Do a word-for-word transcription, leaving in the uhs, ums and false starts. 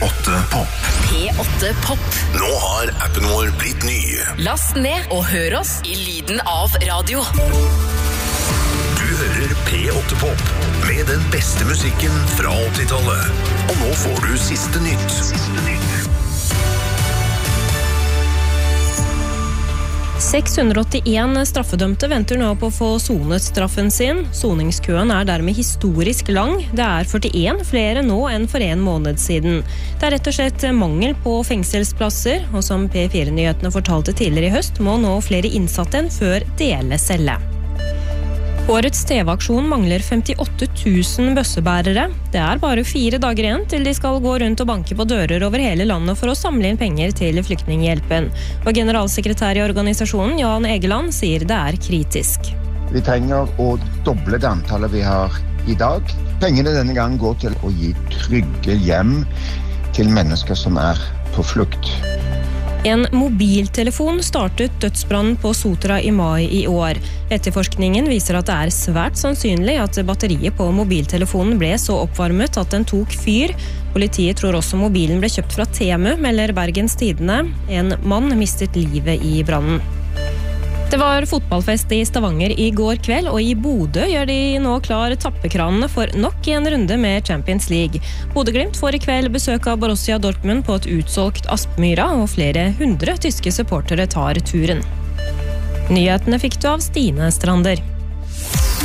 åtte Pop. P åtte Pop. Nå har appen vår blitt ny. Last ned og hør oss i lyden av radio. Du hører P åtte Pop med den beste musikken fra åttitallet. Og nå får du siste nytt. Siste nytt. seks hundre og åttien straffedømte venter nå på å få sonet straffen sin. Soningskøen er dermed historisk lang. Det er førtien flere nå enn for en måned siden. Det er rett og slett mangel på fengselsplasser, og som P fire-nyhetene fortalte tidligere i høst, må nå flere innsatte enn før dele celle. Årets T V-aksjon mangler femtiåtte tusen bøssebærere. Det er bare fire dager igjen til de skal gå rundt og banke på dører over hele landet for å samle inn penger til flyktninghjelpen. Og generalsekretær i organisasjonen, Jan Egeland, sier det er kritisk. Vi trenger å doble det antallet vi har i dag. Pengene denne gangen går til å gi trygge hjem til mennesker som er på flukt. En mobiltelefon startet dødsbrannen på Sotra i mai i år. Etterforskningen viser at det er svært sannsynlig at batteriet på mobiltelefonen ble så oppvarmet at den tok fyr. Politiet tror også mobilen ble kjøpt fra Temu, melder Bergens Tidende. En mann mistet livet i brannen. Det var fotballfest i Stavanger i går kveld, og i Bodø gjør de nå klar tappekranene for nok en runde med Champions League. Bodø-Glimt får i kveld besøk av Borussia Dortmund på et utsolgt Aspmyra, og flere hundre tyske supportere tar turen. Nyhetene fikk du av Stine Strander.